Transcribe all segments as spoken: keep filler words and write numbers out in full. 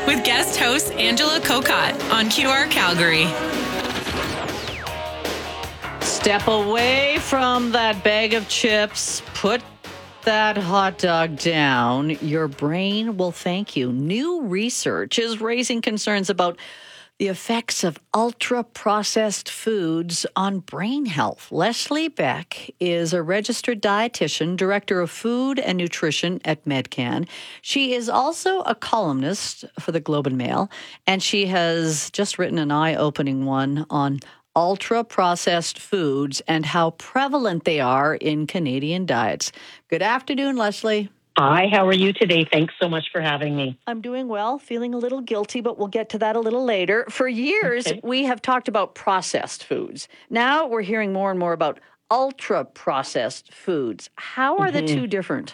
with guest host Angela Kokott on Q R Calgary. Step away from that bag of chips. Put that hot dog down. Your brain will thank you. New research is raising concerns about the effects of ultra-processed foods on brain health. Leslie Beck is a registered dietitian, director of food and nutrition at Medcan. She is also a columnist for the Globe and Mail, and she has just written an eye-opening one on ultra-processed foods and how prevalent they are in Canadian diets. Good afternoon, Leslie. Hi, how are you today? Thanks so much for having me. I'm doing well, feeling a little guilty, but we'll get to that a little later. For years, okay. we have talked about processed foods. Now we're hearing more and more about ultra-processed foods. How are mm-hmm. the two different?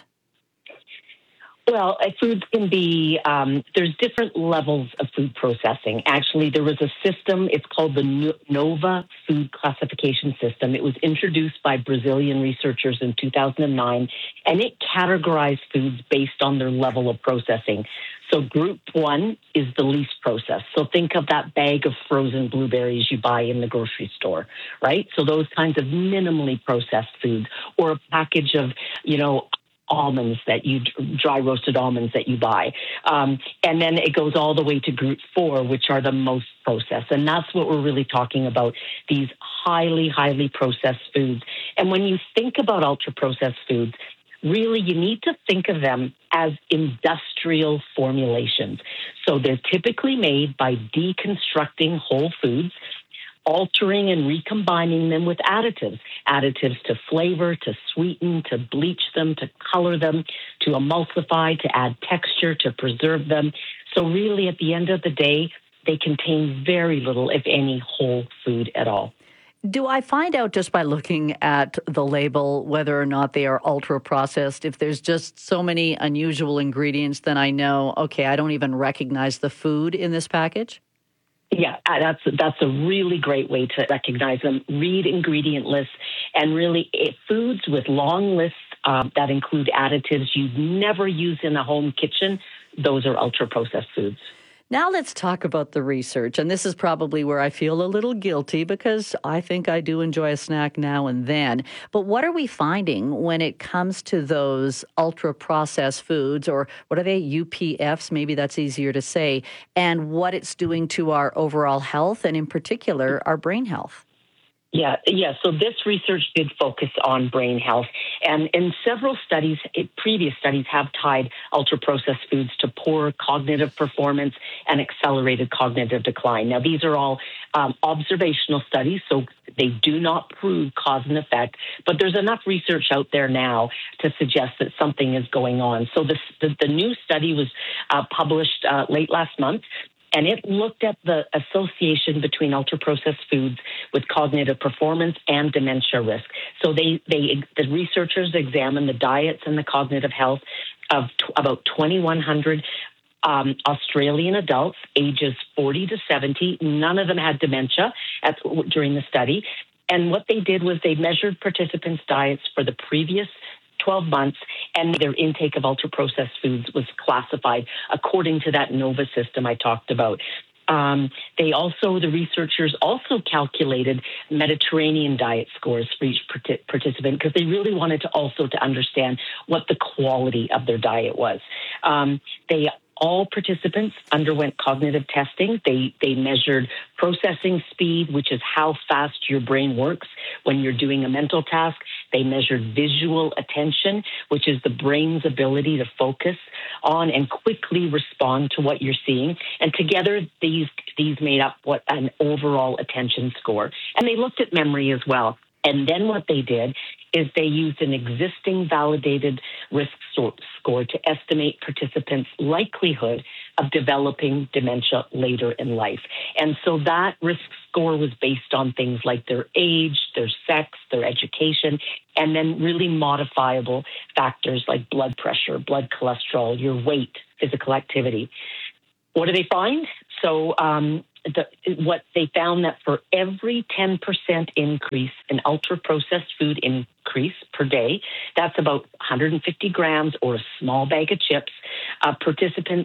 Well, uh, foods can be, um, there's different levels of food processing. Actually, there was a system, it's called the NOVA Food Classification System. It was introduced by Brazilian researchers in two thousand nine, and it categorized foods based on their level of processing. So group one is the least processed. So think of that bag of frozen blueberries you buy in the grocery store, right? So those kinds of minimally processed foods, or a package of, you know, almonds that you, dry roasted almonds that you buy. Um, and then it goes all the way to group four, which are the most processed. And that's what we're really talking about, these highly, highly processed foods. And when you think about ultra-processed foods, really you need to think of them as industrial formulations. So they're typically made by deconstructing whole foods, altering and recombining them with additives, additives to flavor, to sweeten, to bleach them, to color them, to emulsify, to add texture, to preserve them. So really, at the end of the day, they contain very little, if any, whole food at all. Do I find out just by looking at the label whether or not they are ultra-processed? If there's just so many unusual ingredients, then I know, okay, I don't even recognize the food in this package? Yeah, that's that's a really great way to recognize them. Read ingredient lists, and really it, foods with long lists um, that include additives you'd never use in a home kitchen, those are ultra-processed foods. Now let's talk about the research, and this is probably where I feel a little guilty because I think I do enjoy a snack now and then. But what are we finding when it comes to those ultra-processed foods, or what are they, U P Fs, maybe that's easier to say, and what it's doing to our overall health and in particular our brain health? Yeah, yeah. So this research did focus on brain health, and in several studies, it, previous studies have tied ultra-processed foods to poor cognitive performance and accelerated cognitive decline. Now, these are all um, observational studies, so they do not prove cause and effect, but there's enough research out there now to suggest that something is going on. So this, the, the new study was uh, published uh, late last month, and it looked at the association between ultra-processed foods with cognitive performance and dementia risk. So they, they the researchers examined the diets and the cognitive health of t- about twenty-one hundred um, Australian adults, ages forty to seventy. None of them had dementia at, during the study. And what they did was they measured participants' diets for the previous twelve months, and their intake of ultra-processed foods was classified according to that NOVA system I talked about. Um, they also, the researchers also calculated Mediterranean diet scores for each partic- participant because they really wanted to also to understand what the quality of their diet was. Um, they All participants underwent cognitive testing. They they measured processing speed, which is how fast your brain works when you're doing a mental task. They measured visual attention, which is the brain's ability to focus on and quickly respond to what you're seeing. And together, these these made up what an overall attention score. And they looked at memory as well. And then what they did is they used an existing validated risk score to estimate participants' likelihood of developing dementia later in life. And so that risk score was based on things like their age, their sex, their education, and then really modifiable factors like blood pressure, blood cholesterol, your weight, physical activity. What do they find? So um, the, what they found that for every ten percent increase in ultra-processed food increase per day, that's about one hundred fifty grams or a small bag of chips, uh, participants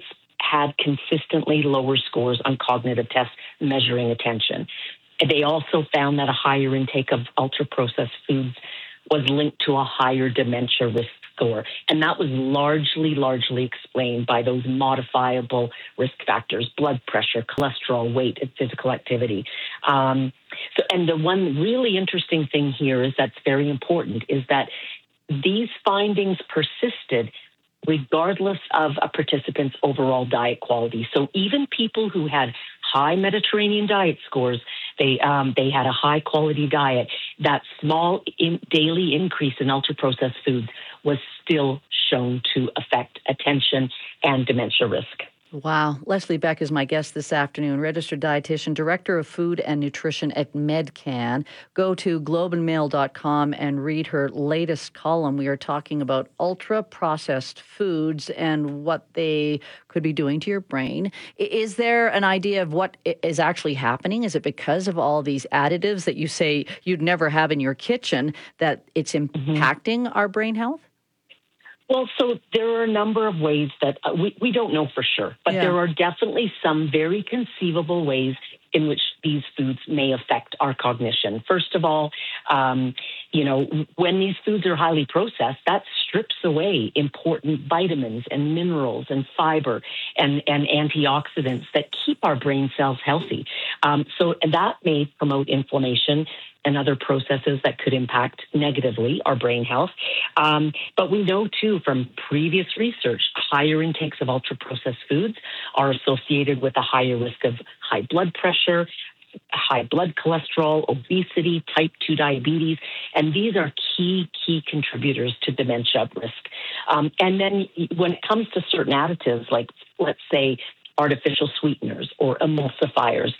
had consistently lower scores on cognitive tests measuring attention. They also found that a higher intake of ultra-processed foods was linked to a higher dementia risk score. And that was largely, largely explained by those modifiable risk factors: blood pressure, cholesterol, weight, and physical activity. Um, so, and the one really interesting thing here is that's very important is that these findings persisted regardless of a participant's overall diet quality. So even people who had high Mediterranean diet scores, they um, they had a high quality diet, that small in daily increase in ultra-processed foods was still shown to affect attention and dementia risk. Wow. Leslie Beck is my guest this afternoon, registered dietitian, director of food and nutrition at MedCan. Go to globe and mail dot com and read her latest column. We are talking about ultra-processed foods and what they could be doing to your brain. Is there an idea of what is actually happening? Is it because of all these additives that you say you'd never have in your kitchen that it's impacting mm-hmm. our brain health? Well, so there are a number of ways that uh, we, we don't know for sure, but yeah. there are definitely some very conceivable ways in which these foods may affect our cognition. First of all, um, you know, when these foods are highly processed, that strips away important vitamins and minerals and fiber and, and antioxidants that keep our brain cells healthy. Um, so that may promote inflammation and other processes that could impact negatively our brain health. Um, but we know, too, from previous research, higher intakes of ultra-processed foods are associated with a higher risk of high blood pressure, high blood cholesterol, obesity, type two diabetes, and these are key, key contributors to dementia risk. Um, and then when it comes to certain additives, like, let's say, artificial sweeteners or emulsifiers,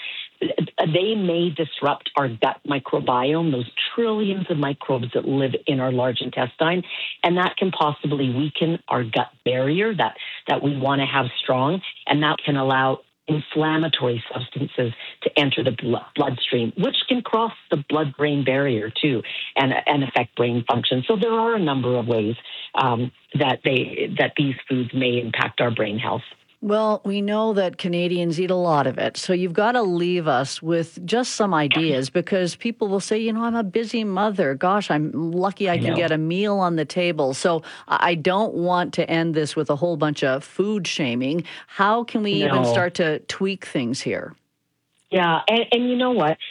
they may disrupt our gut microbiome, those trillions of microbes that live in our large intestine, and that can possibly weaken our gut barrier that, that we want to have strong, and that can allow inflammatory substances to enter the bloodstream, which can cross the blood-brain barrier too, and, and affect brain function. So there are a number of ways um, that they that these foods may impact our brain health. Well, we know that Canadians eat a lot of it, so you've got to leave us with just some ideas, because people will say, you know, I'm a busy mother. Gosh, I'm lucky I, I can know. get a meal on the table. So I don't want to end this with a whole bunch of food shaming. How can we no. even start to tweak things here? Yeah, and, and you know what?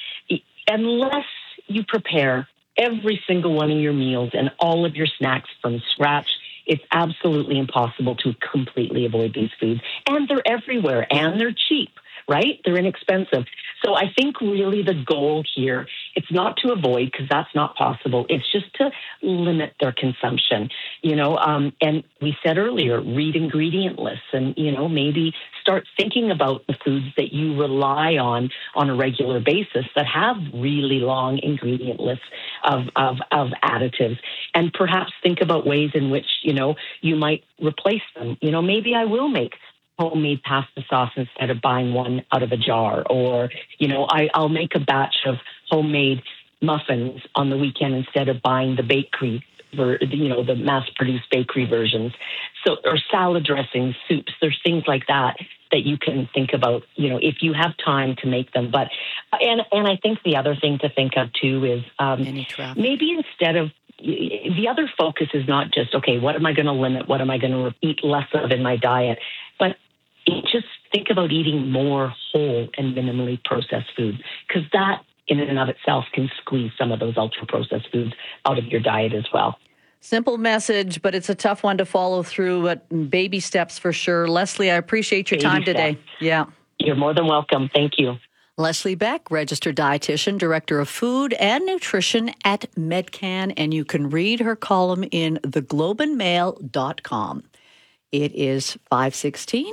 Unless you prepare every single one of your meals and all of your snacks from scratch, it's absolutely impossible to completely avoid these foods. And they're everywhere, and they're cheap, right? They're inexpensive. So I think really the goal here, it's not to avoid, because that's not possible. It's just to limit their consumption, you know. Um, and we said earlier, read ingredient lists and, you know, maybe start thinking about the foods that you rely on on a regular basis that have really long ingredient lists of, of, of additives. And perhaps think about ways in which, you know, you might replace them. You know, maybe I will make homemade pasta sauce instead of buying one out of a jar. Or, you know, I, I'll make a batch of homemade muffins on the weekend instead of buying the bakery, ver- you know, the mass-produced bakery versions. So, or salad dressings, soups, there's things like that that you can think about, you know, if you have time to make them. But, and, and I think the other thing to think of too is um, maybe instead of, the other focus is not just, okay, what am I going to limit? What am I going to eat less of in my diet? But just think about eating more whole and minimally processed foods, because that in and of itself can squeeze some of those ultra-processed foods out of your diet as well. Simple message, but it's a tough one to follow through, but baby steps for sure. Leslie, I appreciate your baby time steps. today. Yeah. You're more than welcome. Thank you. Leslie Beck, registered dietitian, director of food and nutrition at MedCan, and you can read her column in the globe and mail dot com. It is five sixteen.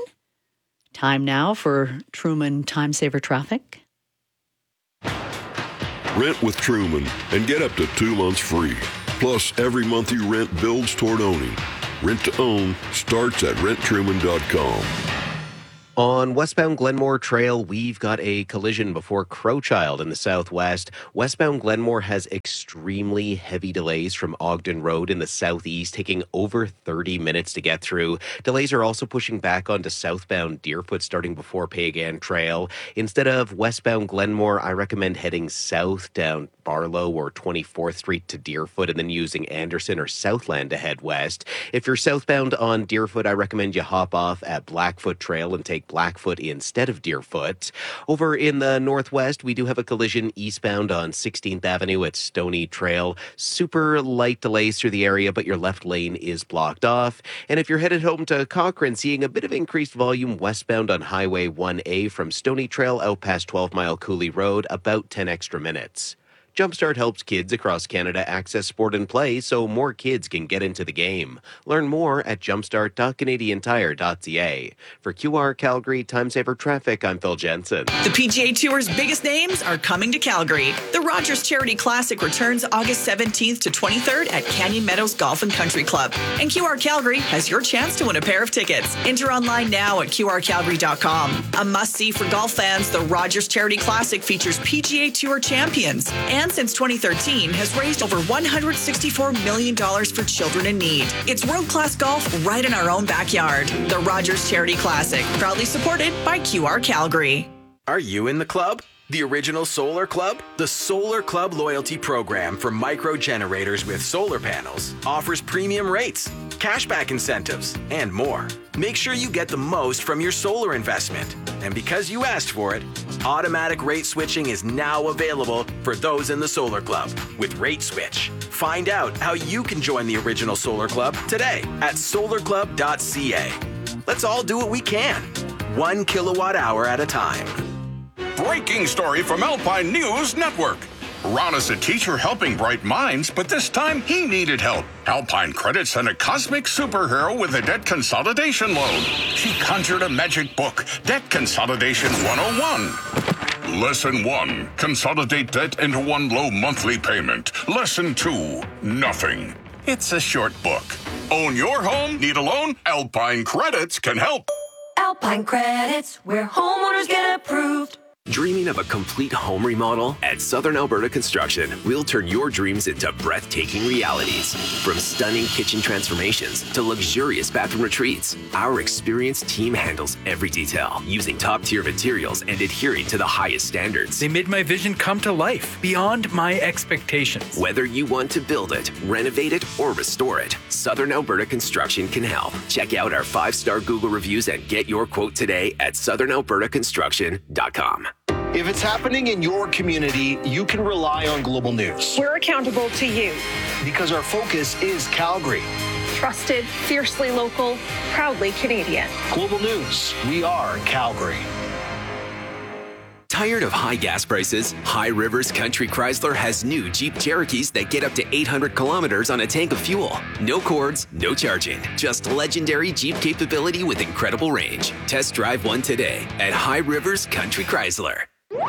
Time now for Truman Time Saver Traffic. Rent with Truman and get up to two months free. Plus, every month you rent builds toward owning. Rent to own starts at rent truman dot com. On westbound Glenmore Trail, we've got a collision before Crowchild in the southwest. Westbound Glenmore has extremely heavy delays from Ogden Road in the southeast, taking over thirty minutes to get through. Delays are also pushing back onto southbound Deerfoot starting before Pagan Trail. Instead of westbound Glenmore, I recommend heading south down Barlow or twenty-fourth Street to Deerfoot and then using Anderson or Southland to head west. If you're southbound on Deerfoot, I recommend you hop off at Blackfoot Trail and take Blackfoot instead of Deerfoot. Over in the northwest, we do have a collision eastbound on sixteenth Avenue at Stony Trail. Super light delays through the area, but your left lane is blocked off. And if you're headed home to Cochrane, seeing a bit of increased volume westbound on Highway one A from Stony Trail out past twelve Mile Cooley Road, about ten extra minutes. Jumpstart helps kids across Canada access sport and play so more kids can get into the game. Learn more at jumpstart dot canadian tire dot c a. For Q R Calgary Time Saver Traffic, I'm Phil Jensen. The P G A Tour's biggest names are coming to Calgary. The Rogers Charity Classic returns August seventeenth to twenty-third at Canyon Meadows Golf and Country Club. And Q R Calgary has your chance to win a pair of tickets. Enter online now at q r calgary dot com. A must-see for golf fans, the Rogers Charity Classic features P G A Tour champions and since twenty thirteen has raised over one hundred sixty-four million dollars for children in need. It's world-class golf right in our own backyard. The Rogers Charity Classic, proudly supported by Q R Calgary. Are you in the club? The original Solar Club? The Solar Club loyalty program for micro generators with solar panels offers premium rates, cashback incentives, and more. Make sure you get the most from your solar investment. And because you asked for it, automatic rate switching is now available for those in the Solar Club with Rate Switch. Find out how you can join the original Solar Club today at solar club dot c a. Let's all do what we can, one kilowatt hour at a time. Breaking story from Alpine News Network. Ron is a teacher helping bright minds, but this time he needed help. Alpine Credit sent a cosmic superhero with a debt consolidation loan. She conjured a magic book, Debt Consolidation one oh one. Lesson one, consolidate debt into one low monthly payment. Lesson two, nothing. It's a short book. Own your home? Need a loan? Alpine Credits can help. Alpine Credits, where homeowners get approved. Dreaming of a complete home remodel? At Southern Alberta Construction, we'll turn your dreams into breathtaking realities. From stunning kitchen transformations to luxurious bathroom retreats, our experienced team handles every detail, using top-tier materials and adhering to the highest standards. They made my vision come to life, beyond my expectations. Whether you want to build it, renovate it, or restore it, Southern Alberta Construction can help. Check out our five-star Google reviews and get your quote today at southern alberta construction dot com. If it's happening in your community, you can rely on Global News. We're accountable to you. Because our focus is Calgary. Trusted, fiercely local, proudly Canadian. Global News, we are Calgary. Tired of high gas prices? High Rivers Country Chrysler has new Jeep Cherokees that get up to eight hundred kilometers on a tank of fuel. No cords, no charging. Just legendary Jeep capability with incredible range. Test drive one today at High Rivers Country Chrysler.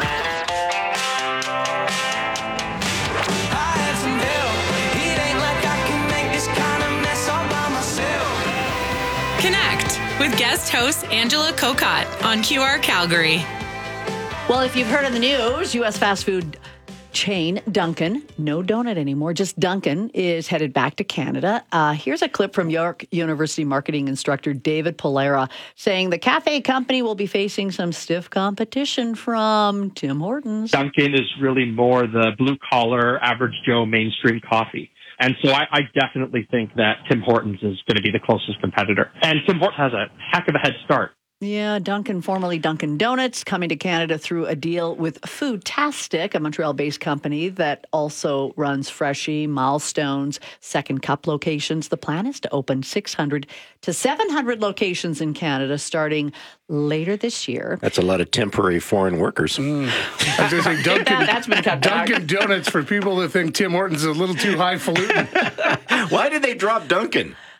Connect with guest host Angela Kokott on Q R Calgary. Well, if you've heard of the news, U S fast food chain Dunkin', no donut anymore, just Dunkin', is headed back to Canada. Uh, here's a clip from York University marketing instructor David Polera saying the cafe company will be facing some stiff competition from Tim Hortons. Dunkin' is really more the blue-collar, average Joe mainstream coffee. And so I, I definitely think that Tim Hortons is going to be the closest competitor. And Tim Hortons has a heck of a head start. Yeah, Dunkin', formerly Dunkin' Donuts, coming to Canada through a deal with Foodtastic, a Montreal-based company that also runs Freshie, Milestones, Second Cup locations. The plan is to open six hundred to seven hundred locations in Canada starting later this year. That's a lot of temporary foreign workers. Mm. I was going to say, Dunkin', That's been cut back. Dunkin' Donuts for people that think Tim Hortons is a little too highfalutin. Why did they drop Dunkin'?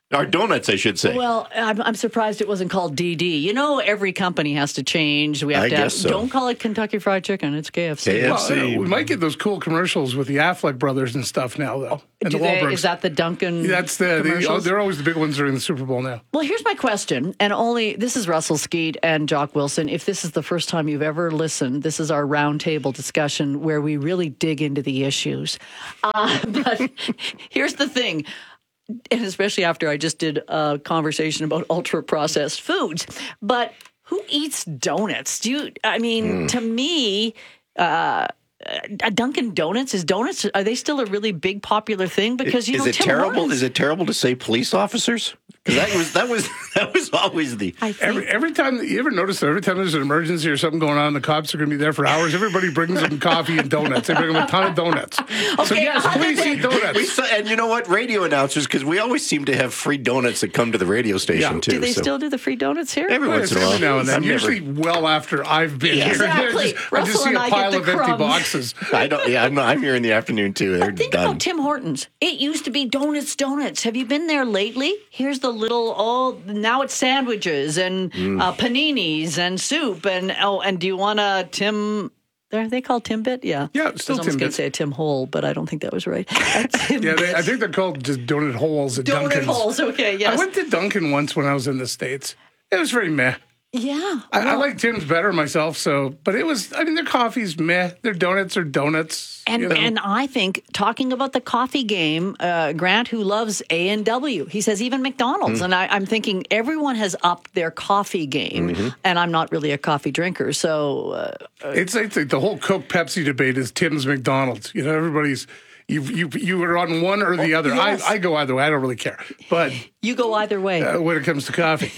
Or donuts, I should say. Well, I'm, I'm surprised it wasn't called D D. You know, every company has to change. We have I to have, guess so. Don't call it Kentucky Fried Chicken. It's K F C. K F C. Well, uh, we might get those cool commercials with the Affleck brothers and stuff now, though. And Do the they, Wahlbergs. is that the Dunkin' That's the, the oh, commercials? they're always the big ones during the Super Bowl now. Well, here's my question, and only this is Russell Skeet and Jock Wilson. If this is the first time you've ever listened, this is our roundtable discussion where we really dig into the issues. Uh, but here's the thing. And especially after I just did a conversation about ultra processed foods. But who eats donuts? Do you, I mean, mm. to me, uh, a Dunkin' Donuts is donuts. Are they still a really big popular thing? Because you is know, it Tim terrible? Hortons, Is it terrible to say police officers? That was that was that was always the every every time you ever notice that every time there's an emergency or something going on, the cops are going to be there for hours. Everybody brings them coffee and donuts. They bring them a ton of donuts. Okay, so yes, please eat donuts. We saw, and you know what? Radio announcers, because we always seem to have free donuts that come to the radio station Yeah. too. do they so. still do the free donuts here? Every Well, once it's in a while. every now and then. I'm Usually never- well after I've been Yeah, here. exactly. I just, I Russell just see and a I pile get of the empty crumbs. boxes. I don't. Yeah, I'm, I'm here in the afternoon too. They're But think done. about Tim Hortons. It used to be Donuts, Donuts. Have you been there lately? Here's the little, oh, now it's sandwiches and Mm. uh, paninis and soup. And, oh, and do you want a Tim... Are they called Timbit? Yeah. Yeah, I was still almost going Timbit. to say a Tim Hole, but I don't think that was right. A Timbit. Yeah, they, I think they're called just donut holes at Donut Dunkin's. holes, okay, yes. I went to Dunkin' once when I was in the States. It was very meh. Yeah. I, I well, like Tim's better myself, so but it was. I mean, their coffee's meh. Their donuts are donuts. And you know. and I think talking about the coffee game, uh, Grant, who loves A and W, he says even McDonald's, Mm. and I, I'm thinking everyone has upped their coffee game, Mm-hmm. and I'm not really a coffee drinker, so uh, it's, it's like the whole Coke Pepsi debate is Tim's McDonald's. You know, everybody's you you you are on one or the other. yes. I, I go either way. I don't really care. But you go either way. uh, when it comes to coffee,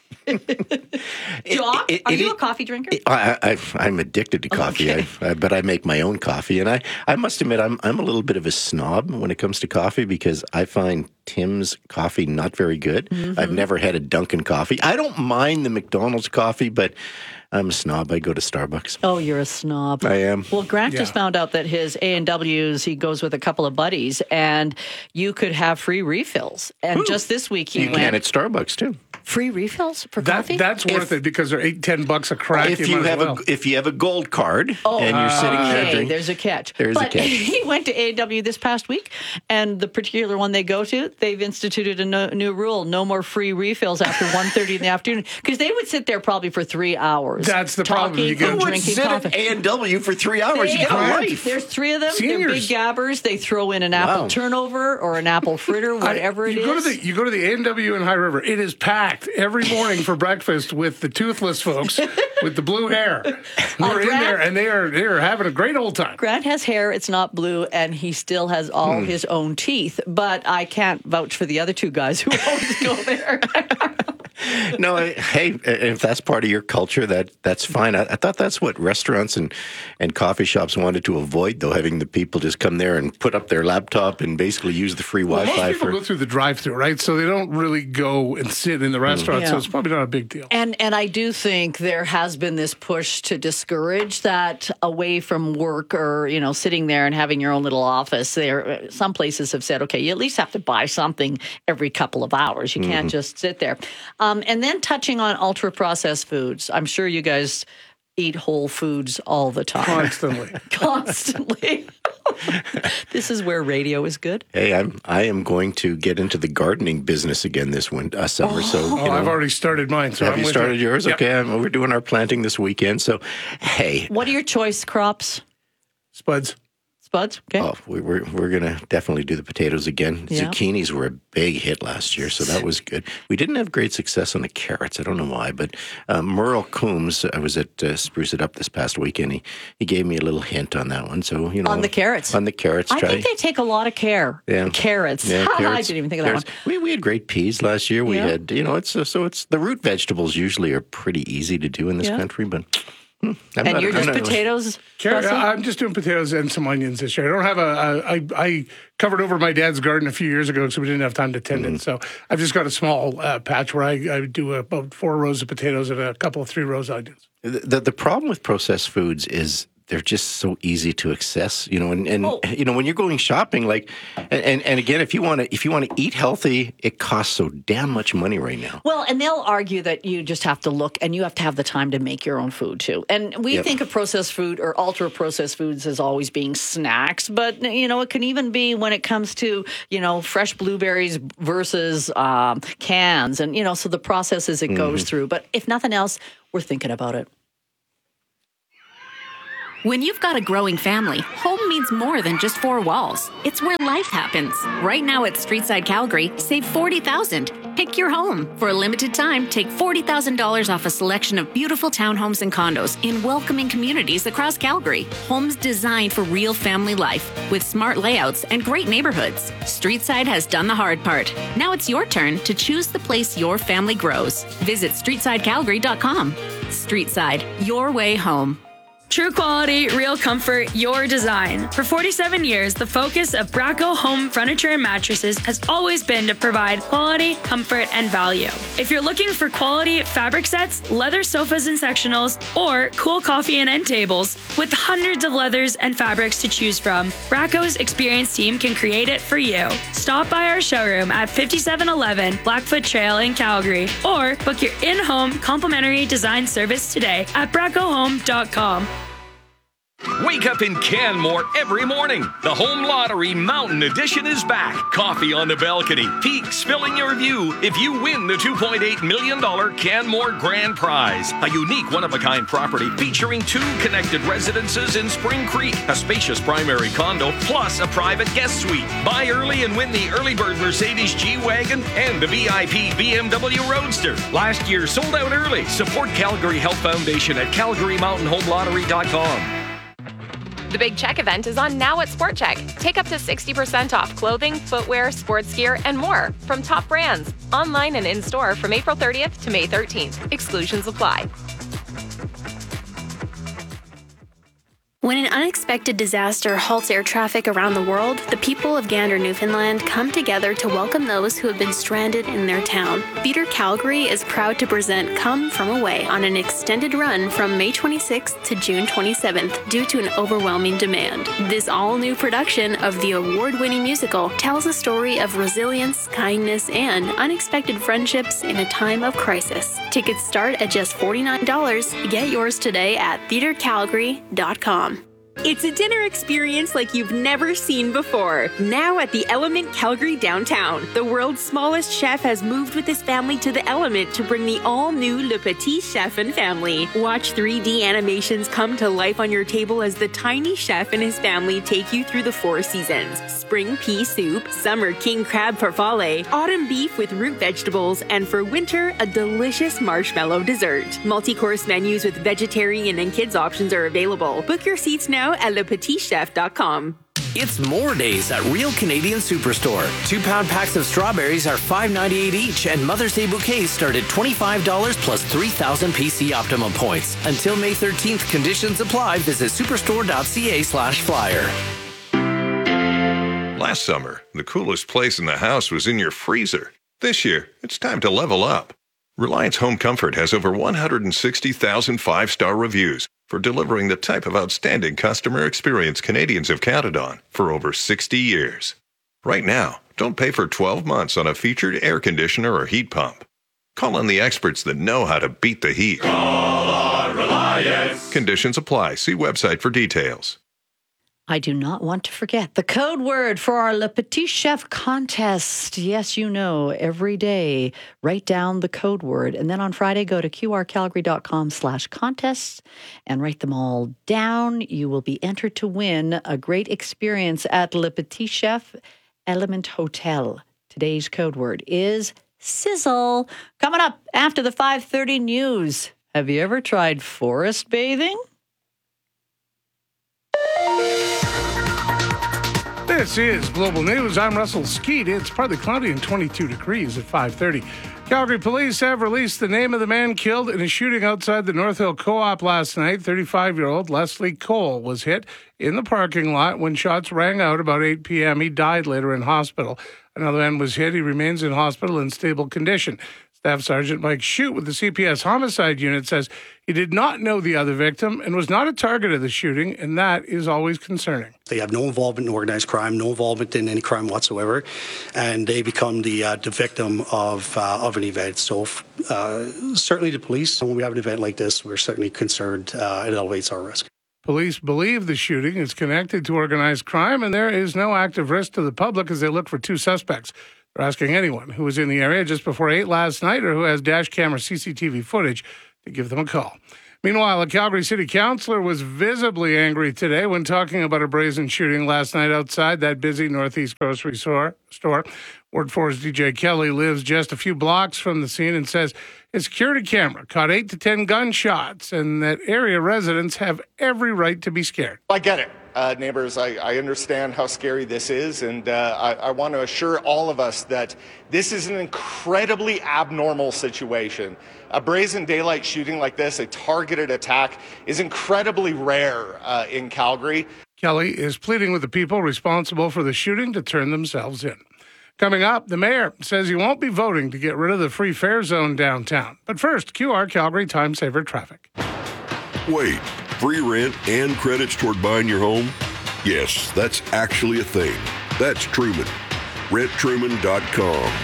Jock, it- are it- you it- a coffee drinker? I, I, I'm addicted to coffee, Okay. I, I, but I make my own coffee, and I, I must admit I'm I'm a little bit of a snob when it comes to coffee because I find Tim's coffee not very good. Mm-hmm. I've never had a Dunkin' coffee. I don't mind the McDonald's coffee, but I'm a snob. I go to Starbucks. Oh, you're a snob. I am. Well, Grant just Yeah. found out that his A and W's, he goes with a couple of buddies, and you could have free refills. And just this week he You went can at Starbucks too. free refills for that coffee. that's worth it because they're eight ten bucks a crack. If you might as have well. a if you have a gold card Oh, and you're sitting there okay, drinking, there's a catch. There's a but catch. he went to A and W this past week, and the particular one they go to, they've instituted a no, new rule: no more free refills after one thirty in the afternoon, because they would sit there probably for three hours. That's the problem. talking You get- and Who would drinking sit coffee. at A and W for three hours? They You got a are- life. There's three of them. They're Seniors. big gabbers. They throw in an apple Wow. turnover or an apple fritter, whatever I, it you is. Go to the, you go to the A and W in High River. It is packed every morning for breakfast with the toothless folks with the blue hair who Uh, are in Grant- there, and they are they are having a great old time. Grant has hair. It's not blue, and he still has all Hmm. his own teeth. But I can't vouch for the other two guys who always go there. No, I- hey, if that's part of your culture, that that's fine. I, I thought that's what restaurants and, and coffee shops wanted to avoid, though, having the people just come there and put up their laptop and basically use the free Well, Wi-Fi most people for. go through the drive-through, right? So they don't really go and sit in the restaurant. So Yeah. it's probably not a big deal. And and I do think there has been this push to discourage that away from work, or you know, sitting there and having your own little office. There, some places have said, okay, you at least have to buy something every couple of hours. You can't just sit there. Um, and then touching on ultra processed foods, I'm sure you guys eat whole foods all the time, Constantly. constantly. This is where radio is good. Hey, I'm I am going to get into the gardening business again this winter, uh, summer. So Oh, you know, I've already started mine. So have I'm you with started yours? Yep. Okay, I'm, we're doing our planting this weekend. So, hey, What are your choice crops? Spuds. Spuds? Okay. oh, we, we're we're gonna definitely do the potatoes again. Yeah. Zucchinis were a big hit last year, so that was good. We didn't have great success on the carrots. I don't know why, but uh, Merle Coombs, I was at uh, Spruce It Up this past weekend. He he gave me a little hint on that one. So you know, On the carrots? on the carrots. I try. think they take a lot of care. Yeah. Carrots. Yeah, I carrots, didn't even think of that carrots. one. We we had great peas last year. We Yeah. had you know it's uh, so it's the root vegetables usually are pretty easy to do in this Yeah. country, but hmm, I'm And not- you're I'm just not- potatoes? Carrot, Russell? I'm just doing potatoes and some onions this year. I don't have a. a I, I covered over my dad's garden a few years ago, so we didn't have time to tend Mm-hmm. it. So I've just got a small uh, patch where I, I do about four rows of potatoes and a couple of three rows of onions. The, the the problem with processed foods is they're just so easy to access, you know, and, and Oh. you know, when you're going shopping, like, and, and again, if you want to, if you want to eat healthy, it costs so damn much money right now. Well, and they'll argue that you just have to look and you have to have the time to make your own food too. And we Yep. think of processed food or ultra processed foods as always being snacks, but you know, it can even be when it comes to, you know, fresh blueberries versus um, cans and, you know, so the processes it goes through. But if nothing else, we're thinking about it. When you've got a growing family, home means more than just four walls. It's where life happens. Right now at Streetside Calgary, save forty thousand dollars. Pick your home. For a limited time, take forty thousand dollars off a selection of beautiful townhomes and condos in welcoming communities across Calgary. Homes designed for real family life with smart layouts and great neighborhoods. Streetside has done the hard part. Now it's your turn to choose the place your family grows. Visit streetside calgary dot com. Streetside, your way home. True quality, real comfort, your design. For forty-seven years, the focus of Bracco Home Furniture and Mattresses has always been to provide quality, comfort, and value. If you're looking for quality fabric sets, leather sofas and sectionals, or cool coffee and end tables, with hundreds of leathers and fabrics to choose from, Bracco's experienced team can create it for you. Stop by our showroom at fifty-seven eleven Blackfoot Trail in Calgary, or book your in-home complimentary design service today at bracco home dot com. Wake up in Canmore every morning. The Home Lottery Mountain Edition is back. Coffee on the balcony, peaks filling your view if you win the two point eight million dollars Canmore Grand Prize. A unique one-of-a-kind property featuring two connected residences in Spring Creek, a spacious primary condo, plus a private guest suite. Buy early and win the Early Bird Mercedes G-Wagon and the V I P B M W Roadster. Last year sold out early. Support Calgary Health Foundation at calgary mountain home lottery dot com. The Big Check event is on now at Sport Check. Take up to sixty percent off clothing, footwear, sports gear, and more from top brands. Online and in-store from April thirtieth to May thirteenth. Exclusions apply. When an unexpected disaster halts air traffic around the world, the people of Gander, Newfoundland come together to welcome those who have been stranded in their town. Theatre Calgary is proud to present Come From Away on an extended run from May twenty-sixth to June twenty-seventh due to an overwhelming demand. This all-new production of the award-winning musical tells a story of resilience, kindness, and unexpected friendships in a time of crisis. Tickets start at just forty-nine dollars. Get yours today at theatre calgary dot com. It's a dinner experience like you've never seen before. Now at the Element Calgary downtown. The world's smallest chef has moved with his family to the Element to bring the all-new Le Petit Chef and family. Watch three D animations come to life on your table as the tiny chef and his family take you through the four seasons. Spring pea soup, summer king crab farfalle, autumn beef with root vegetables, and for winter, a delicious marshmallow dessert. Multi-course menus with vegetarian and kids options are available. Book your seats now at le petit chef dot com. It's more days at Real Canadian Superstore. Two pound packs of strawberries are five ninety-eight each, and Mother's Day bouquets start at twenty-five dollars plus three thousand P C Optimum points. Until May thirteenth, conditions apply. Visit superstore dot c a slash flyer. Last summer, the coolest place in the house was in your freezer. This year, it's time to level up. Reliance Home Comfort has over one hundred sixty thousand five-star reviews for delivering the type of outstanding customer experience Canadians have counted on for over sixty years. Right now, don't pay for twelve months on a featured air conditioner or heat pump. Call on the experts that know how to beat the heat. Call on Reliance. Conditions apply. See website for details. I do not want to forget the code word for our Le Petit Chef contest. Yes, you know, every day, write down the code word. And then on Friday, go to q r calgary dot com slash contests and write them all down. You will be entered to win a great experience at Le Petit Chef Element Hotel. Today's code word is sizzle. Coming up after the five thirty news. Have you ever tried forest bathing? This is Global News. I'm Russell Skeet. It's partly cloudy and twenty-two degrees at five thirty. Calgary police have released the name of the man killed in a shooting outside the North Hill Co-op last night. thirty-five-year-old Leslie Cole was hit in the parking lot when shots rang out about eight p.m. He died later in hospital. Another man was hit. He remains in hospital in stable condition. Staff Sergeant Mike Shute with the C P S Homicide Unit says he did not know the other victim and was not a target of the shooting, and that is always concerning. They have no involvement in organized crime, no involvement in any crime whatsoever, and they become the uh, the victim of uh, of an event. So uh, certainly the police, when we have an event like this, we're certainly concerned. Uh, it elevates our risk. Police believe the shooting is connected to organized crime, and there is no active risk to the public as they look for two suspects. They're asking anyone who was in the area just before eight last night or who has dash camera C C T V footage to give them a call. Meanwhile, a Calgary City Councillor was visibly angry today when talking about a brazen shooting last night outside that busy Northeast grocery store. Ward four's D J Kelly lives just a few blocks from the scene and says his security camera caught eight to ten gunshots and that area residents have every right to be scared. I get it. Uh, neighbors, I, I understand how scary this is, and uh, I, I want to assure all of us that this is an incredibly abnormal situation. A brazen daylight shooting like this, a targeted attack, is incredibly rare uh, in Calgary. Kelly is pleading with the people responsible for the shooting to turn themselves in. Coming up, the mayor says he won't be voting to get rid of the free fare zone downtown. But first, Q R Calgary Time Saver Traffic. Wait, free rent and credits toward buying your home? Yes, that's actually a thing. That's Truman. rent truman dot com.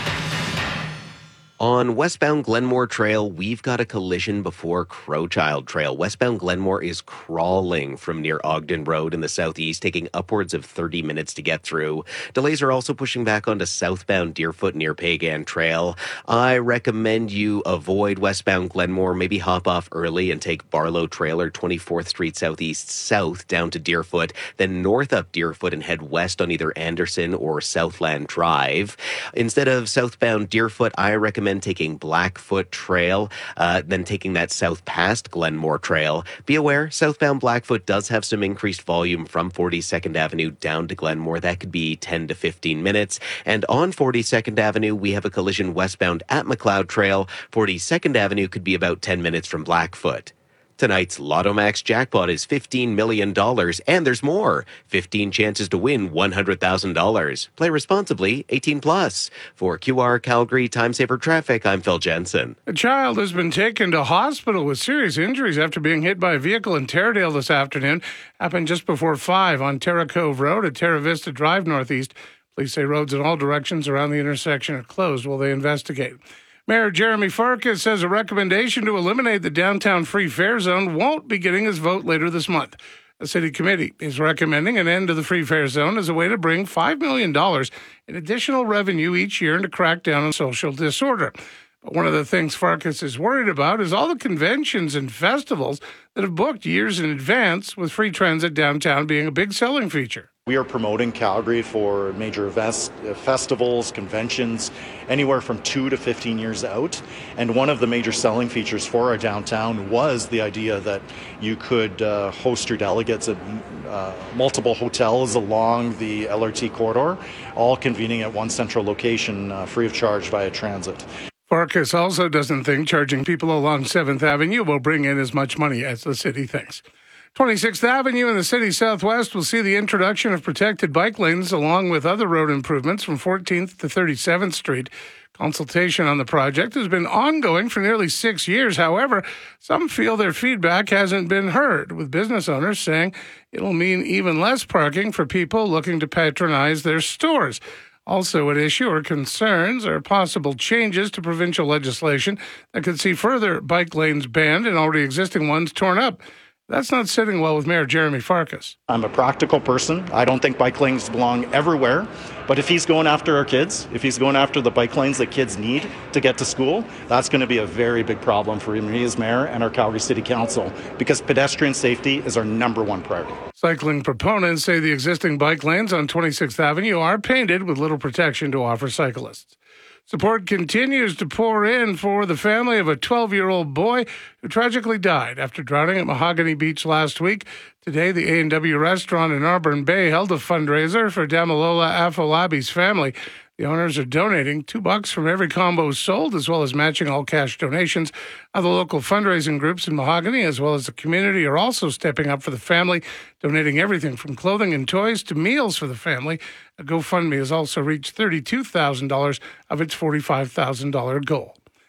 On westbound Glenmore Trail, we've got a collision before Crowchild Trail. Westbound Glenmore is crawling from near Ogden Road in the southeast, taking upwards of thirty minutes to get through. Delays are also pushing back onto southbound Deerfoot near Pagan Trail. I recommend you avoid westbound Glenmore, maybe hop off early and take Barlow Trail or twenty-fourth Street Southeast south down to Deerfoot, then north up Deerfoot and head west on either Anderson or Southland Drive. Instead of southbound Deerfoot, I recommend taking Blackfoot Trail, uh, then taking that south past Glenmore Trail. Be aware, southbound Blackfoot does have some increased volume from forty-second Avenue down to Glenmore. That could be ten to fifteen minutes. And on forty-second Avenue, we have a collision westbound at McLeod Trail. forty-second Avenue could be about ten minutes from Blackfoot. Tonight's Lotto Max jackpot is fifteen million dollars, and there's more. fifteen chances to win one hundred thousand dollars. Play responsibly, eighteen plus. For Q R Calgary Time Saver Traffic, I'm Phil Jensen. A child has been taken to hospital with serious injuries after being hit by a vehicle in Taradale this afternoon. Happened just before five on Terra Cove Road at Terra Vista Drive Northeast. Police say roads in all directions around the intersection are closed while they investigate. Mayor Jeremy Farkas says a recommendation to eliminate the downtown free fare zone won't be getting his vote later this month. The city committee is recommending an end to the free fare zone as a way to bring five million dollars in additional revenue each year and to crack down on social disorder. But one of the things Farkas is worried about is all the conventions and festivals that have booked years in advance, with free transit downtown being a big selling feature. We are promoting Calgary for major events, festivals, conventions, anywhere from two to fifteen years out. And one of the major selling features for our downtown was the idea that you could uh, host your delegates at uh, multiple hotels along the L R T corridor, all convening at one central location, uh, free of charge via transit. Farkas also doesn't think charging people along seventh Avenue will bring in as much money as the city thinks. twenty-sixth Avenue in the city southwest will see the introduction of protected bike lanes along with other road improvements from fourteenth to thirty-seventh Street. Consultation on the project has been ongoing for nearly six years. However, some feel their feedback hasn't been heard, with business owners saying it'll mean even less parking for people looking to patronize their stores. Also at issue are concerns or possible changes to provincial legislation that could see further bike lanes banned and already existing ones torn up. That's not sitting well with Mayor Jeremy Farkas. I'm a practical person. I don't think bike lanes belong everywhere. But if he's going after our kids, if he's going after the bike lanes that kids need to get to school, that's going to be a very big problem for me as mayor and our Calgary City Council, because pedestrian safety is our number one priority. Cycling proponents say the existing bike lanes on twenty-sixth Avenue are painted with little protection to offer cyclists. Support continues to pour in for the family of a twelve-year-old boy who tragically died after drowning at Mahogany Beach last week. Today, the A and W restaurant in Auburn Bay held a fundraiser for Damilola Afolabi's family. The owners are donating two bucks from every combo sold, as well as matching all cash donations. Other local fundraising groups in Mahogany, as well as the community, are also stepping up for the family, donating everything from clothing and toys to meals for the family. A GoFundMe has also reached thirty-two thousand dollars of its forty-five thousand dollars goal.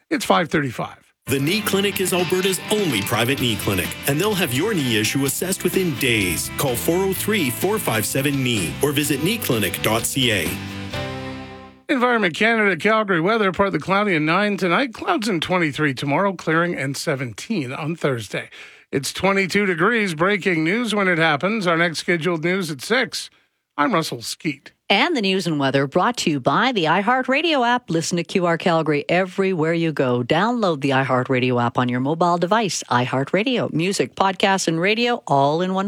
It's five thirty-five. The Knee Clinic is Alberta's only private knee clinic, and they'll have your knee issue assessed within days. Call four oh three, four five seven, K N E E or visit knee clinic dot c a. Environment Canada, Calgary weather, partly cloudy and nine tonight. Clouds and twenty-three tomorrow, clearing and seventeen on Thursday. It's twenty-two degrees. Breaking news when it happens. Our next scheduled news at six. I'm Russell Skeet. And the news and weather brought to you by the iHeartRadio app. Listen to Q R Calgary everywhere you go. Download the iHeartRadio app on your mobile device. iHeartRadio, music, podcasts, and radio all in one